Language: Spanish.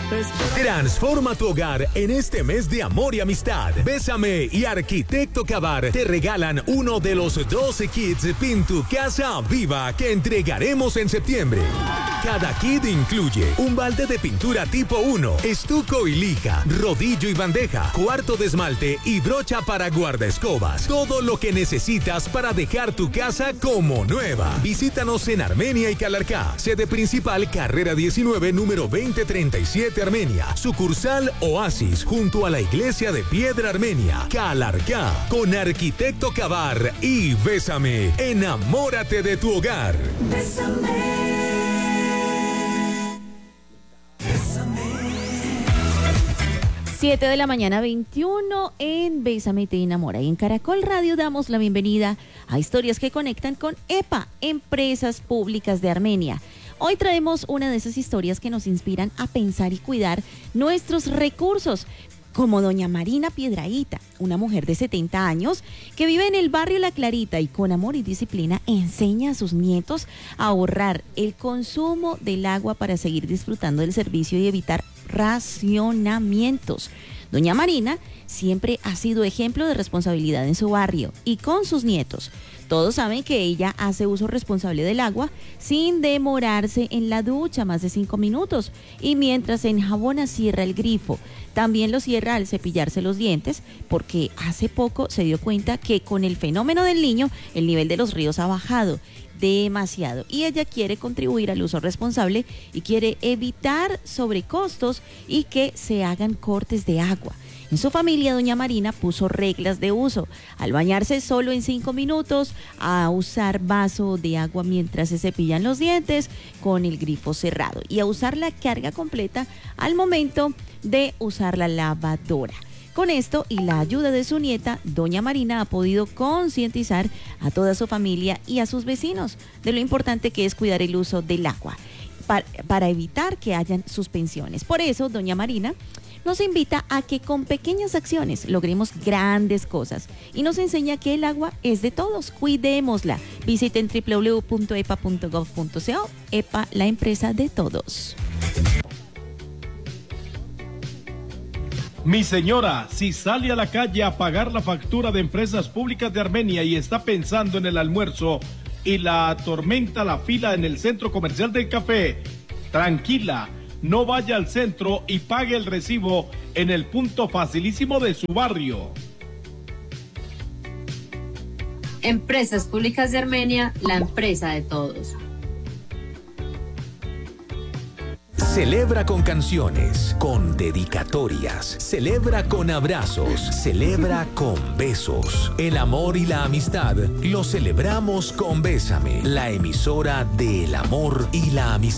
Transforma tu hogar en este mes de amor y amistad. Bésame y Arquitecto Cabar te regalan uno de los 12 kits Pin tu Casa Viva que entregaremos en septiembre. Cada kit incluye un balde de pintura tipo 1, estuco y lija, rodillo y bandeja, cuarto de esmalte y brocha para guardaescobas. Todo lo que necesitas para dejar tu casa como nueva. Visítanos en Armenia y Calarcá. Sede principal, carrera 19, número 2037 Armenia. Sucursal Oasis, junto a la iglesia de Piedra Armenia. Calarcá, con Arquitecto Cabar y Bésame. Enamórate de tu hogar. Bésame. 7 de la mañana, 21 en Bésame te enamora. Y en Caracol Radio damos la bienvenida a historias que conectan con EPA, Empresas Públicas de Armenia. Hoy traemos una de esas historias que nos inspiran a pensar y cuidar nuestros recursos, como doña Marina Piedrahita, una mujer de 70 años que vive en el barrio La Clarita y con amor y disciplina enseña a sus nietos a ahorrar el consumo del agua para seguir disfrutando del servicio y evitar racionamientos. Doña Marina siempre ha sido ejemplo de responsabilidad en su barrio y con sus nietos. Todos saben que ella hace uso responsable del agua sin demorarse en la ducha más de 5 minutos y mientras enjabona cierra el grifo. También lo cierra al cepillarse los dientes porque hace poco se dio cuenta que con el fenómeno del Niño el nivel de los ríos ha bajado demasiado y ella quiere contribuir al uso responsable y quiere evitar sobrecostos y que se hagan cortes de agua. En su familia, doña Marina puso reglas de uso: al bañarse solo en 5 minutos, a usar vaso de agua mientras se cepillan los dientes con el grifo cerrado y a usar la carga completa al momento de usar la lavadora. Con esto y la ayuda de su nieta, doña Marina ha podido concientizar a toda su familia y a sus vecinos de lo importante que es cuidar el uso del agua para evitar que hayan suspensiones. Por eso, doña Marina nos invita a que con pequeñas acciones logremos grandes cosas y nos enseña que el agua es de todos. Cuidémosla. Visiten www.epa.gov.co. EPA, la empresa de todos. Mi señora, si sale a la calle a pagar la factura de Empresas Públicas de Armenia y está pensando en el almuerzo y la atormenta la fila en el centro comercial del café, tranquila, no vaya al centro y pague el recibo en el punto facilísimo de su barrio. Empresas Públicas de Armenia, la empresa de todos. Celebra con canciones, con dedicatorias, celebra con abrazos, celebra con besos. El amor y la amistad lo celebramos con Bésame, la emisora del amor y la amistad.